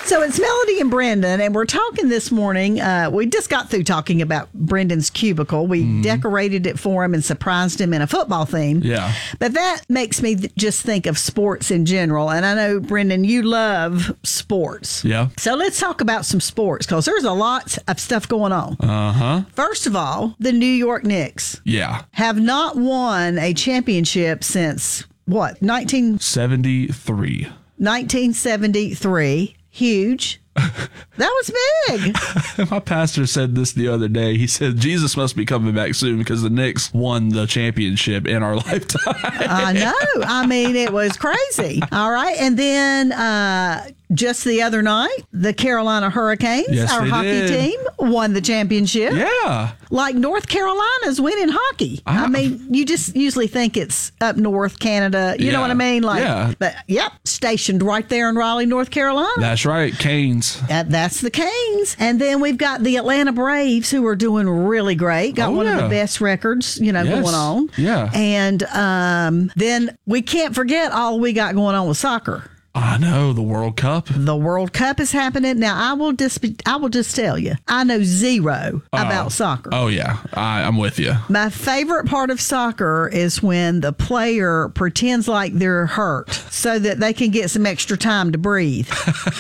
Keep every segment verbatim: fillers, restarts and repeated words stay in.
So it's Melody and Brendan, and we're talking this morning. Uh, we just got through talking about Brendan's cubicle. We mm-hmm. decorated it for him and surprised him in a football theme. Yeah. But that makes me th- just think of sports in general. And I know, Brendan, you love sports. Yeah. So let's talk about some sports because there's a lot of stuff going on. Uh-huh. First of all, the New York Knicks Yeah. have not won a championship since, what, nineteen seventy-three nineteen seventy-three. Huge. That was big. My pastor said this the other day. He said, Jesus must be coming back soon because the Knicks won the championship in our lifetime. I know. I mean, it was crazy. All right. And then uh, just the other night, the Carolina Hurricanes, yes, our hockey did. team, won the championship. Yeah. Like North Carolina's winning hockey. I, I mean, you just usually think it's up north, Canada. You yeah. know what I mean? Like, yeah. But, yep, stationed right there in Raleigh, North Carolina. That's right. Canes. That, that's the Canes. And then we've got the Atlanta Braves who are doing really great. Got oh, one yeah. of the best records, you know, yes. going on. Yeah. And um, then we can't forget all we got going on with soccer. I know, the World Cup. The World Cup is happening. Now, I will just I will just tell you, I know zero oh. about soccer. Oh, yeah. I, I'm with you. My favorite part of soccer is when the player pretends like they're hurt so that they can get some extra time to breathe.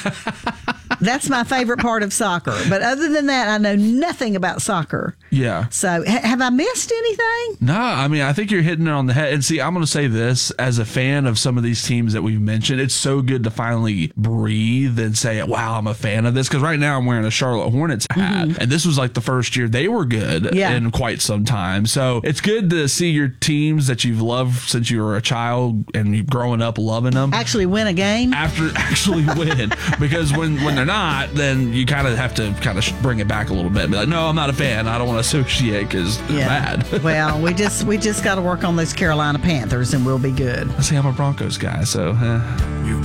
That's my favorite part of soccer. But other than that, I know nothing about soccer. Yeah. So ha- have I missed anything? No, I mean, I think you're hitting it on the head. And see, I'm going to say this as a fan of some of these teams that we've mentioned. It's so good to finally breathe and say, wow, I'm a fan of this. Because right now I'm wearing a Charlotte Hornets hat. Mm-hmm. And this was like the first year they were good yeah. in quite some time. So it's good to see your teams that you've loved since you were a child and you've growing up loving them. Actually win a game. After actually win. Because when, when they're not, then you kind of have to kind of bring it back a little bit and be like, no, I'm not a fan. I don't want to associate because they're yeah. bad. Well, we just we just got to work on those Carolina Panthers and we'll be good. See, I'm a Broncos guy, so eh.